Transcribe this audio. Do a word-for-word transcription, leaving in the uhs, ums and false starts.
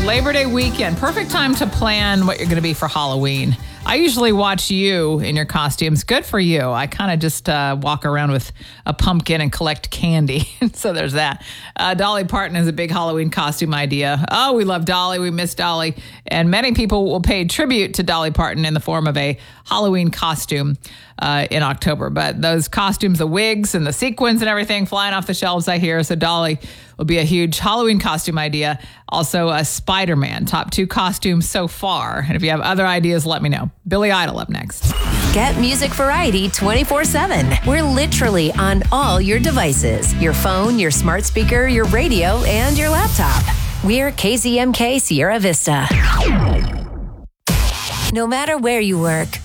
Labor Day weekend. Perfect time to plan what you're going to be for Halloween. I usually watch you in your costumes. Good for you. I kind of just uh, walk around with a pumpkin and collect candy. So there's that. Uh, Dolly Parton is a big Halloween costume idea. Oh, we love Dolly. We miss Dolly. And many people will pay tribute to Dolly Parton in the form of a Halloween costume uh, in October. But those costumes, the wigs and the sequins and everything flying off the shelves, I hear. So Dolly will be a huge Halloween costume idea. Also, a Spider-Man. Top two costumes so far. And if you have other ideas, let me know. Billy Idol up next. Get music variety twenty-four seven. We're literally on all your devices. Your phone, your smart speaker, your radio, and your laptop. We're K Z M K Sierra Vista. No matter where you work,